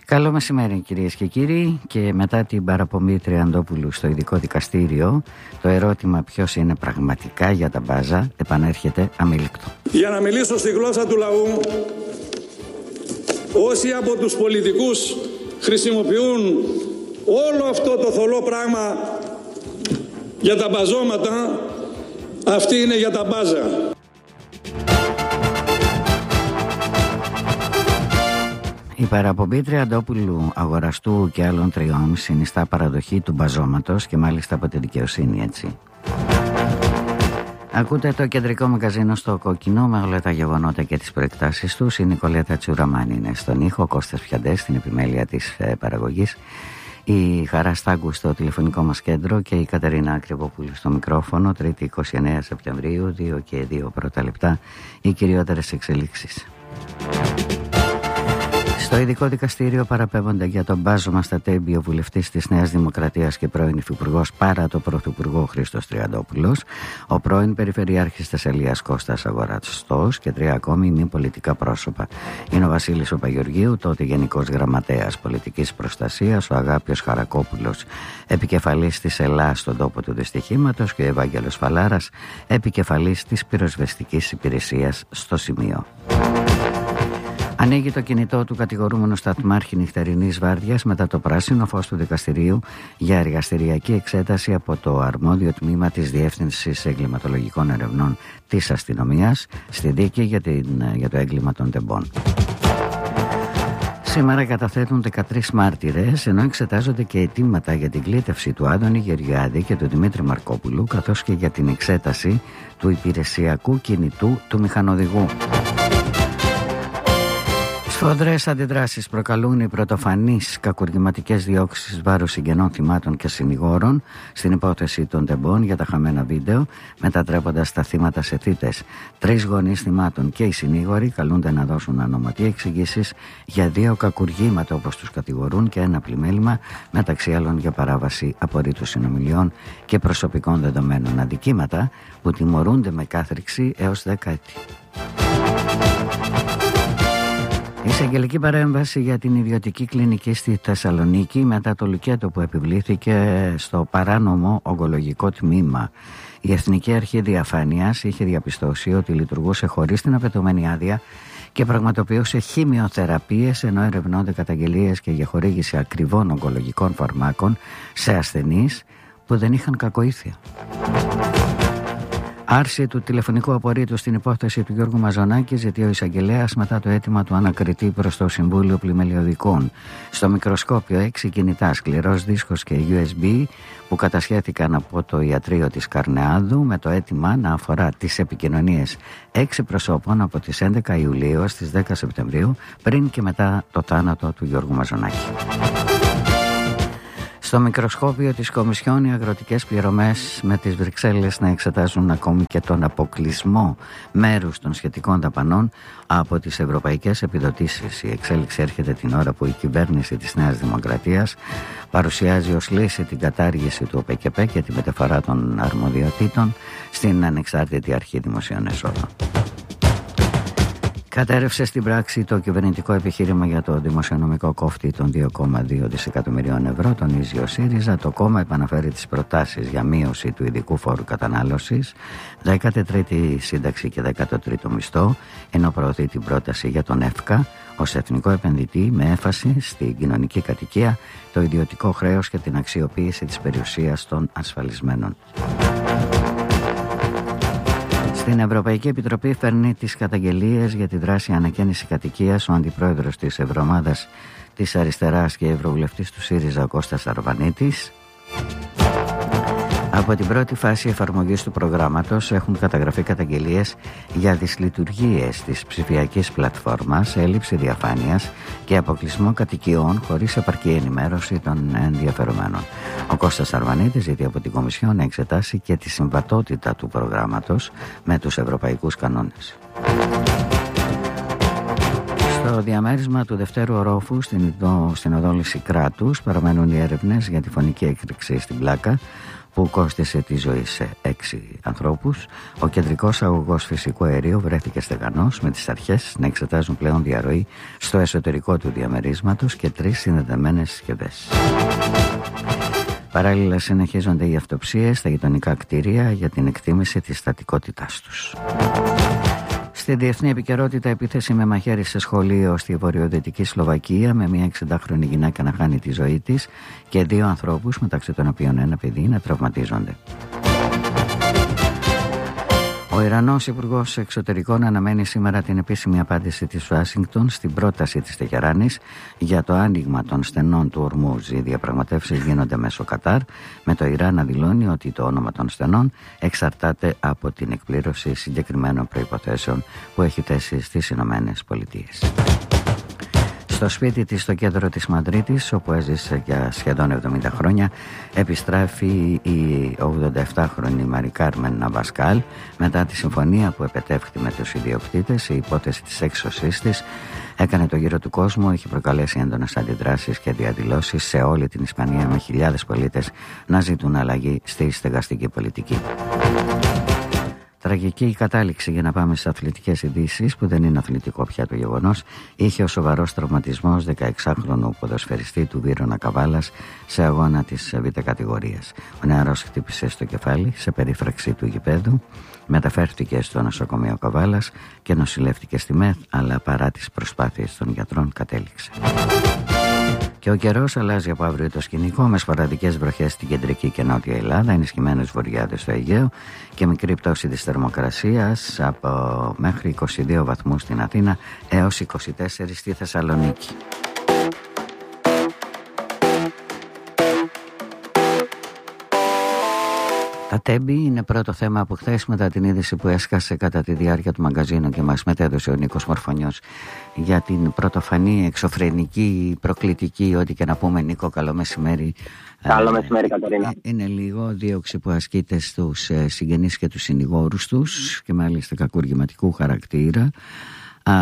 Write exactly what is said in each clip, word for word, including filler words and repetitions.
Καλό μεσημέρι κυρίες και κύριοι, και μετά την παραπομπή Τριαντόπουλου στο ειδικό δικαστήριο, το ερώτημα ποιος είναι πραγματικά για τα μπάζα επανέρχεται αμήλικτο. Για να μιλήσω στη γλώσσα του λαού, όσοι από τους πολιτικούς χρησιμοποιούν όλο αυτό το θολό πράγμα για τα μπαζώματα, αυτοί είναι για τα μπάζα. Η παραπομπή Τριαντόπουλου, αγοραστού και άλλων τριών συνιστά παραδοχή του μπαζώματος, και μάλιστα από τη δικαιοσύνη, έτσι. Ακούτε το κεντρικό μαγαζίνο στο Κόκκινο με όλα τα γεγονότα και τις προεκτάσεις τους. Η Νικολέτα Τσουραμάνη είναι στον ήχο, ο Κώστας Πιαντές στην επιμέλεια της ε, παραγωγής, η Χαρά Στάγκου στο τηλεφωνικό μας κέντρο και η Κατερίνα Κρυβοπούλου στο μικρόφωνο. Τρίτη εικοστή ενάτη Σεπτεμβρίου, δύο και δύο πρώτα λεπτά, οι κυριότερες εξελίξεις. Στο ειδικό δικαστήριο παραπέμπονται για τον μπάζωμα στα τέμπη ο βουλευτής της Νέας Δημοκρατίας και πρώην υφυπουργός παρά το πρωθυπουργό Χρήστος Τριαντόπουλος, ο πρώην Περιφερειάρχης Θεσσαλίας Κώστας Αγοραστός και τρία ακόμη μη πολιτικά πρόσωπα. Είναι ο Βασίλης ο Παγιοργίου, τότε Γενικός Γραμματέας Πολιτικής Προστασίας, ο Αγάπιος Χαρακόπουλος, επικεφαλής της ΕΛΑ στον τόπο του δυστυχήματος, και ο Ευάγγελος Φαλάρας, επικεφαλής της πυροσβεστικής υπηρεσίας στο σημείο. Ανοίγει το κινητό του κατηγορούμενου σταθμάρχη νυχτερινής βάρδιας μετά το πράσινο φως του δικαστηρίου για εργαστηριακή εξέταση από το αρμόδιο τμήμα της Διεύθυνσης Εγκληματολογικών Ερευνών της Αστυνομίας στη δίκη για, την, για το έγκλημα των τεμπών. Σήμερα καταθέτουν δεκατρείς μάρτυρες, ενώ εξετάζονται και αιτήματα για την κλήτευση του Άδωνη Γεωργιάδη και του Δημήτρη Μαρκόπουλου, καθώς και για την εξέταση του υπηρεσιακού κινητού του μηχανοδηγού. Σφοδρές αντιδράσεις προκαλούν οι πρωτοφανείς κακουργηματικές διώξεις βάρος συγγενών θυμάτων και συνηγόρων στην υπόθεση των τεμπών για τα χαμένα βίντεο, μετατρέποντας τα θύματα σε θύτες. Τρεις γονείς θυμάτων και οι συνήγοροι καλούνται να δώσουν ανωματεί εξηγήσεις για δύο κακουργήματα, όπως τους κατηγορούν, και ένα πλημέλημα, μεταξύ άλλων για παράβαση απορρίτου συνομιλιών και προσωπικών δεδομένων, αδικήματα που τιμωρούνται με κάθριξη έως δέκα έτη. Εισαγγελική παρέμβαση για την ιδιωτική κλινική στη Θεσσαλονίκη μετά το λουκέτο που επιβλήθηκε στο παράνομο ογκολογικό τμήμα. Η Εθνική Αρχή Διαφάνειας είχε διαπιστώσει ότι λειτουργούσε χωρίς την απαιτούμενη άδεια και πραγματοποιούσε χημειοθεραπείες, ενώ ερευνώνται καταγγελίες και για χορήγηση ακριβών ογκολογικών φαρμάκων σε ασθενείς που δεν είχαν κακοήθεια. Άρση του τηλεφωνικού απορρίτου στην υπόθεση του Γιώργου Μαζονάκη ζητεί ο εισαγγελέας μετά το αίτημα του ανακριτή προς το Συμβούλιο Πλημελιωδικών. Στο μικροσκόπιο έξι κινητά, σκληρός δίσκος και γιου ες μπι που κατασχέθηκαν από το ιατρείο της Καρνεάδου με το αίτημα να αφορά τις επικοινωνίες έξι προσώπων από τις έντεκα Ιουλίου στις δέκα Σεπτεμβρίου, πριν και μετά το θάνατο του Γιώργου Μαζονάκη. Στο μικροσκόπιο της Κομισιόν, οι αγροτικές πληρωμές με τις Βρυξέλλες να εξετάζουν ακόμη και τον αποκλεισμό μέρους των σχετικών δαπανών από τις ευρωπαϊκές επιδοτήσεις. Η εξέλιξη έρχεται την ώρα που η κυβέρνηση της Νέας Δημοκρατίας παρουσιάζει ως λύση την κατάργηση του ΟΠΕΚΕΠΕ και τη μεταφορά των αρμοδιοτήτων στην Ανεξάρτητη Αρχή Δημοσίων Εσόδων. Κατέρευσε στην πράξη το κυβερνητικό επιχείρημα για το δημοσιονομικό κόφτη των δύο κόμμα δύο δισεκατομμυρίων ευρώ, τονίζει ο ΣΥΡΙΖΑ. Το κόμμα επαναφέρει τις προτάσεις για μείωση του ειδικού φόρου κατανάλωσης, δέκατη τρίτη σύνταξη και δέκατο τρίτο μισθό, ενώ προωθεί την πρόταση για τον ΕΦΚΑ ως εθνικό επενδυτή με έμφαση στην κοινωνική κατοικία, το ιδιωτικό χρέος και την αξιοποίηση της περιουσίας των ασφαλισμένων. Στην Ευρωπαϊκή Επιτροπή φέρνει τις καταγγελίες για τη δράση ανακαίνιση κατοικίας ο αντιπρόεδρος της Ευρωομάδας της Αριστεράς και ευρωβουλευτής του ΣΥΡΙΖΑ, ο Κώστας Αρβανίτης. Από την πρώτη φάση εφαρμογής του προγράμματος έχουν καταγραφεί καταγγελίες για δυσλειτουργίες της ψηφιακής πλατφόρμας, έλλειψη διαφάνειας και αποκλεισμό κατοικιών χωρίς επαρκή ενημέρωση των ενδιαφερομένων. Ο Κώστας Αρβανίτης ζητεί από την Κομισιόν να εξετάσει και τη συμβατότητα του προγράμματος με τους ευρωπαϊκούς κανόνες. Στο διαμέρισμα του δευτέρου ορόφου στην, στην οδό Λυσικράτους παραμένουν οι έρευνες για τη φωνική έκρηξη στην Πλάκα. που κόστισε τη ζωή σε έξι ανθρώπους. Ο κεντρικός αγωγός φυσικού αερίου βρέθηκε στεγανός, με τις αρχές να εξετάζουν πλέον διαρροή στο εσωτερικό του διαμερίσματος και τρεις συνδεδεμένες συσκευές. Παράλληλα συνεχίζονται οι αυτοψίες στα γειτονικά κτίρια για την εκτίμηση της στατικότητάς τους. Στη διεθνή επικαιρότητα, επίθεση με μαχαίρι σε σχολείο στη βορειοδυτική Σλοβακία, με μια εξηντάχρονη γυναίκα να χάνει τη ζωή της και δύο ανθρώπους, μεταξύ των οποίων ένα παιδί, να τραυματίζονται. Ο Ιρανός Υπουργός Εξωτερικών αναμένει σήμερα την επίσημη απάντηση της Ουάσιγκτον στην πρόταση της Τεχεράνης για το άνοιγμα των στενών του Ορμούζ. Οι διαπραγματεύσεις γίνονται μέσω Κατάρ, με το Ιράν να δηλώνει ότι το όνομα των στενών εξαρτάται από την εκπλήρωση συγκεκριμένων προϋποθέσεων που έχει θέσει στις Ηνωμένες Πολιτείες. Στο σπίτι της στο κέντρο της Μαδρίτης, όπου έζησε για σχεδόν εβδομήντα χρόνια, επιστρέφει η ογδονταεπτάχρονη Μαρί Κάρμεν Ναβασκάλ μετά τη συμφωνία που επετεύχθη με τους ιδιοκτήτες. Η υπόθεση της έξωσής της έκανε το γύρο του κόσμου, είχε προκαλέσει έντονες αντιδράσεις και διαδηλώσεις σε όλη την Ισπανία, με χιλιάδες πολίτες να ζητούν αλλαγή στη στεγαστική πολιτική. Τραγική η κατάληξη, για να πάμε στις αθλητικές ειδήσεις, που δεν είναι αθλητικό πια το γεγονός. Είχε ο σοβαρός τραυματισμός δεκαεξάχρονου ποδοσφαιριστή του Βίρονα Καβάλας σε αγώνα της Β' κατηγορίας. Ο νεαρός χτύπησε στο κεφάλι σε περίφραξη του γηπέδου, μεταφέρθηκε στο νοσοκομείο Καβάλας και νοσηλεύτηκε στη ΜΕΘ, αλλά παρά τις προσπάθειες των γιατρών κατέληξε. Και ο καιρός αλλάζει από αύριο το σκηνικό, με σποραδικές βροχές στην κεντρική και νότια Ελλάδα, ενισχυμένες βοριάδες στο Αιγαίο και μικρή πτώση της θερμοκρασίας από μέχρι είκοσι δύο βαθμούς στην Αθήνα έως είκοσι τέσσερα στη Θεσσαλονίκη. Τα τέμπη είναι πρώτο θέμα από χθες, μετά την είδηση που έσκασε κατά τη διάρκεια του μαγκαζίνου και μας μετέδωσε ο Νίκος Μορφωνιός για την πρωτοφανή, εξωφρενική, προκλητική, ό,τι και να πούμε. Νίκο, καλό μεσημέρι. Καλό μεσημέρι, Κατερίνα. Είναι λίγο δίωξη που ασκείται στους συγγενείς και τους συνηγόρους τους και μάλιστα κακουργηματικού χαρακτήρα. Α,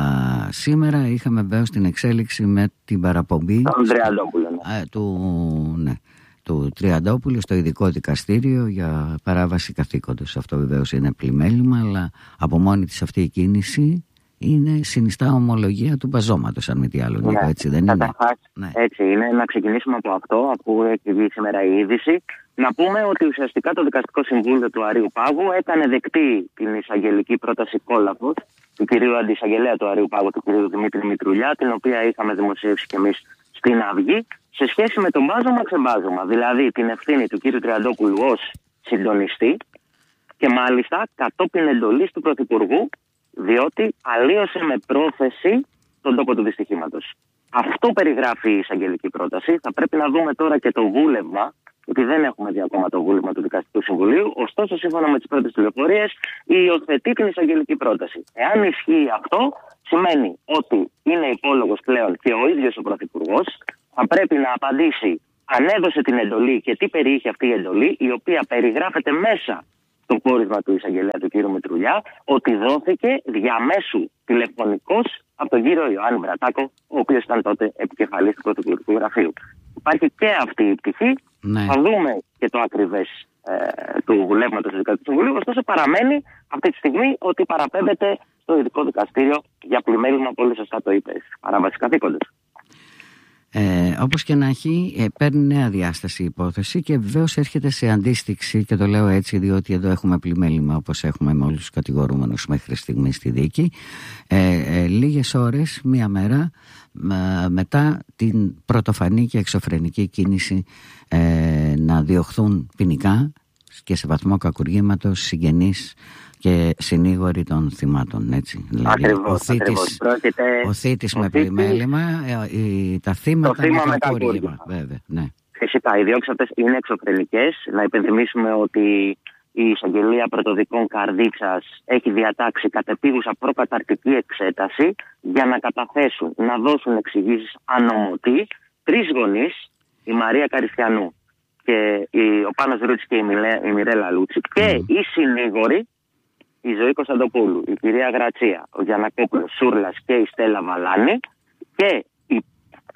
σήμερα είχαμε βεβαίως την εξέλιξη με την παραπομπή Τον Τριαντόπουλο, ναι. Α, του, ναι, του Τριαντόπουλου στο ειδικό δικαστήριο για παράβαση καθήκοντος. Αυτό βεβαίως είναι πλημέλημα, αλλά από μόνη της αυτή η κίνηση είναι συνιστά ομολογία του μπαζώματος, αν μη τι άλλο. Ναι, έτσι δεν είναι? Ναι. Έτσι είναι. Να ξεκινήσουμε από αυτό, αφού έχει βγει σήμερα η είδηση. Να πούμε ότι ουσιαστικά το Δικαστικό Συμβούλιο του Αρείου Πάγου έκανε δεκτή την εισαγγελική πρόταση Κόλαφος του κυρίου Αντισαγγελέα του Αρείου Πάγου, του κυρίου Δημήτρη Μητρουλιά, την οποία είχαμε δημοσιεύσει κι εμείς στην Αυγή, σε σχέση με τον μπάζωμα ξεμπάζωμα. Δηλαδή την ευθύνη του κύριου Τριαντόπουλου ως συντονιστή και μάλιστα κατόπιν εντολής του Πρωθυπουργού, διότι αλλίωσε με πρόθεση τον τόπο του δυστυχήματος. Αυτό περιγράφει η εισαγγελική πρόταση. Θα πρέπει να δούμε τώρα και το βούλευμα, γιατί δεν έχουμε δει ακόμα το βούλευμα του Δικαστικού Συμβουλίου. Ωστόσο, σύμφωνα με τις πρώτες πληροφορίες, υιοθετεί την εισαγγελική πρόταση. Εάν ισχύει αυτό, σημαίνει ότι είναι υπόλογος πλέον και ο ίδιος ο Πρωθυπουργός. Θα πρέπει να απαντήσει αν έδωσε την εντολή και τι περιείχε αυτή η εντολή, η οποία περιγράφεται μέσα στο πόρισμα του εισαγγελέα του κ. Μητρουλιά, ότι δόθηκε διαμέσου τηλεφωνικός από τον κύριο Ιωάννη Μπρατάκο, ο οποίος ήταν τότε επικεφαλής του Πρωθυπουργικού Γραφείου. Υπάρχει και αυτή η πτυχή. Ναι. Θα δούμε και το ακριβές ε, του βουλεύματος του Δικαστικού Συμβουλίου. Ωστόσο, παραμένει αυτή τη στιγμή ότι παραπέμπεται στο ειδικό δικαστήριο για πλημέλημα, πολύ σωστά το είπε, παράβαση καθήκοντος. Ε, όπως και να έχει, ε, παίρνει νέα διάσταση η υπόθεση και βεβαίως έρχεται σε αντίστοιξη, και το λέω έτσι διότι εδώ έχουμε πλημέλημα, όπως έχουμε με όλους τους κατηγορούμενους μέχρι στιγμή στη δίκη, ε, ε, λίγες ώρες, μία μέρα ε, μετά την πρωτοφανή και εξωφρενική κίνηση ε, να διωχθούν ποινικά και σε βαθμό κακουργήματος συγγενείς και συνήγοροι των θυμάτων, έτσι. Δηλαδή, ακριβώς, ο θήτης, Πρόκειται... ο θήτης με πλημέλημα, η, τα θύματα θύμα με κακούργημα. Βέβαια, ναι. Φυσικά, οι διώξεις αυτές είναι εξωφρενικές. Να υπενθυμίσουμε ότι η εισαγγελία πρωτοδικών Καρδίτσας έχει διατάξει κατεπίγουσα προκαταρκτική εξέταση για να καταθέσουν, να δώσουν εξηγήσεις ανωμοτή τρεις γονείς, η Μαρία Καριστιανού και η, ο Πάνος Ρούτσης και η, Μιλέ, η Μιρέλα Λούτσι, και mm. οι συνήγοροι, η Ζωή Κωνσταντοπούλου, η κυρία Γρατσία, ο Γιαννακόπουλος Σούρλας και η Στέλλα Βαλάνη, και η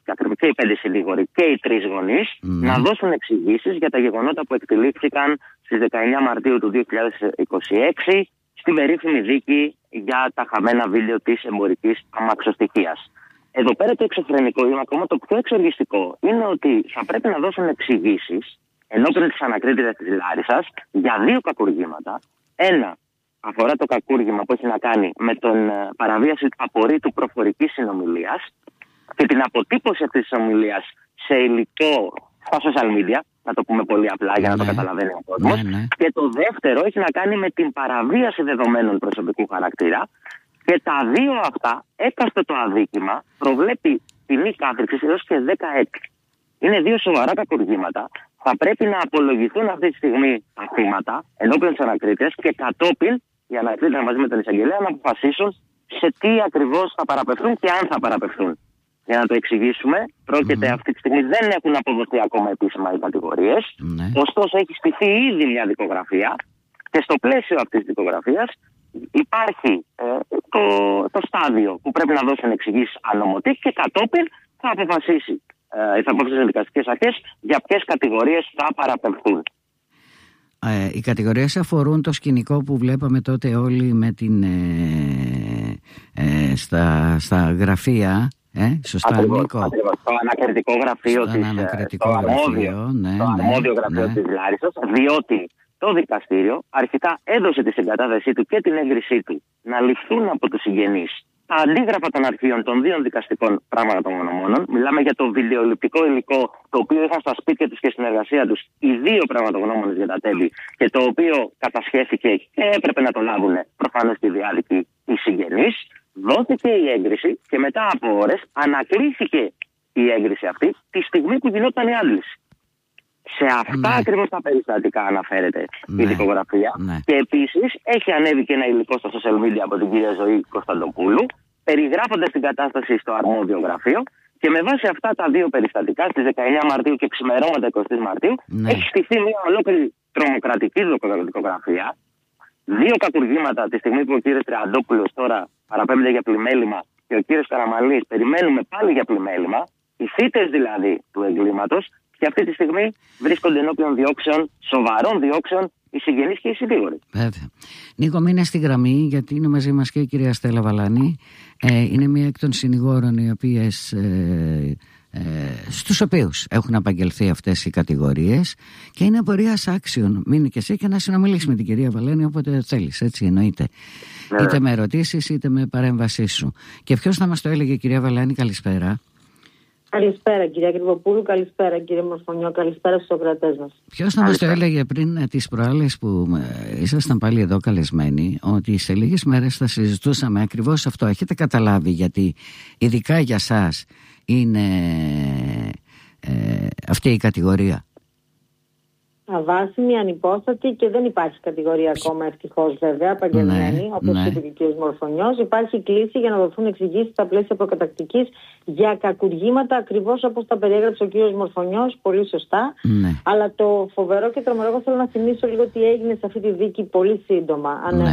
και οι πέντε συνήγοροι και οι τρεις γονείς, mm. να δώσουν εξηγήσεις για τα γεγονότα που εκτελήχθηκαν στις δεκαεννιά Μαρτίου του δύο χιλιάδες είκοσι έξι στην περίφημη δίκη για τα χαμένα βίντεο της εμπορικής αμαξοστοιχείας. Εδώ πέρα το εξωφρενικό, ή ακόμα το πιο εξοργιστικό, είναι ότι θα πρέπει να δώσουν εξηγήσεις ενώπιον της ανακρίτριας της Λάρισσας για δύο κακουργήματα. Ένα αφορά το κακούργημα που έχει να κάνει με την παραβίαση του απορρίτου προφορικής συνομιλίας και την αποτύπωση αυτής της ομιλίας σε υλικό στα social media, να το πούμε πολύ απλά για να ναι. το καταλαβαίνει ο κόσμος. Ναι, ναι. Και το δεύτερο έχει να κάνει με την παραβίαση δεδομένων προσωπικού χαρακτήρα. Και τα δύο αυτά, έκαστο το αδίκημα, προβλέπει ποινή κάθριξης έως και δέκα έτη. Είναι δύο σοβαρά κακουργήματα. Θα πρέπει να απολογηθούν αυτή τη στιγμή τα θύματα ενώπιον της ανακρίτριας και κατόπιν οι ανακρίτριες μαζί με τον εισαγγελέα να αποφασίσουν σε τι ακριβώς θα παραπευθούν και αν θα παραπευθούν. Για να το εξηγήσουμε, πρόκειται mm. αυτή τη στιγμή δεν έχουν αποδοθεί ακόμα επίσημα οι κατηγορίες. Mm. Ωστόσο, έχει στηθεί ήδη μια δικογραφία και στο πλαίσιο αυτής της δικογραφίας υπάρχει ε, το, το στάδιο που πρέπει να δώσουν εξηγήσεις ανωμοτή και κατόπιν θα αποφασίσει. Ε, θα αποφασίσουν οι δικαστικές αρχές για ποιες κατηγορίες θα παραπευθούν. Ε, οι κατηγορίες αφορούν το σκηνικό που βλέπαμε τότε όλοι με την, ε, ε, στα, στα γραφεία. Ε, σωστά, ακριβώς, Νίκο. Ακριβώς. Το ανακριτικό γραφείο στο της, ανακριτικό το γραφείο, αρμόδιο, ναι, το αρμόδιο ναι, γραφείο ναι. της Λάρισσας, διότι το δικαστήριο αρχικά έδωσε τη συγκατάθεσή του και την έγκρισή του να ληφθούν από τους συγγενείς τα αντίγραφα των αρχείων των δύο δικαστικών πραγματογνωμόνων. Μιλάμε για το βιντεοληπτικό υλικό το οποίο είχαν στα σπίτια τους και στην εργασία τους οι δύο πραγματογνώμονες για τα τέμπη και το οποίο κατασχέθηκε και έπρεπε να το λάβουν προφανώς και οι διάδικοι οι συγγενείς. Δόθηκε η έγκριση και μετά από ώρες ανακλήθηκε η έγκριση αυτή τη στιγμή που γινόταν η άντληση. Σε αυτά ναι. ακριβώς τα περιστατικά αναφέρεται ναι. η δικογραφία ναι. και επίσης έχει ανέβει και ένα υλικό στα social media από την κυρία Ζωή Κωνσταντοπούλου περιγράφοντας την κατάσταση στο αρμόδιο γραφείο και με βάση αυτά τα δύο περιστατικά στις δεκαεννιά Μαρτίου και ξημερώματα εικοστή Μαρτίου ναι. έχει στηθεί μια ολόκληρη τρομοκρατική δικογραφία. Δύο κακουργήματα τη στιγμή που ο κύριος Τριαντόπουλος τώρα παραπέμπεται για πλημέλημα και ο κύριος Καραμανλής περιμένουμε πάλι για πλημέλημα, οι θύτες δηλαδή του εγκλήματος και αυτή τη στιγμή βρίσκονται ενώπιον διώξεων, σοβαρών διώξεων, οι συγγενείς και οι συνήγοροι. Βέβαια. Νίκο, μείνε στη γραμμή γιατί είναι μαζί μας και η κυρία Στέλλα Βαλάνη. Ε, είναι μία εκ των συνηγόρων οι οποίες... Ε, Ε, στους οποίους έχουν απαγγελθεί αυτές οι κατηγορίες και είναι απορίας άξιων. Μείνει και εσύ και να συνομιλήσεις με την κυρία Βαλάνη όποτε θέλεις, έτσι εννοείται. Ναι. Είτε με ερωτήσεις είτε με παρέμβασή σου. Και ποιος θα μας το έλεγε, κυρία Βαλάνη? Καλησπέρα. Καλησπέρα κυρία Κρυβοπούλου, καλησπέρα κύριε Μορφωνιό, καλησπέρα στους ακροατές μας. Ποιος θα μας το έλεγε πριν τις προάλλες που ήσασταν πάλι εδώ καλεσμένοι, ότι σε λίγες μέρες θα συζητούσαμε ακριβώς αυτό? Έχετε καταλάβει γιατί ειδικά για σας είναι ε, αυτή η κατηγορία? Αβάσιμη, ανυπόστατη και δεν υπάρχει κατηγορία ακόμα ευτυχώς βέβαια απαγγελμένη, ναι, όπως ναι. είπε και ο κ. Μορφωνιός. Υπάρχει κλίση για να δοθούν εξηγήσεις στα πλαίσια προκατακτικής για κακουργήματα ακριβώς όπως τα περιέγραψε ο κ. Μορφωνιός, πολύ σωστά. Ναι. Αλλά το φοβερό και τρομερό, θέλω να θυμίσω λίγο τι έγινε σε αυτή τη δίκη πολύ σύντομα. Ναι.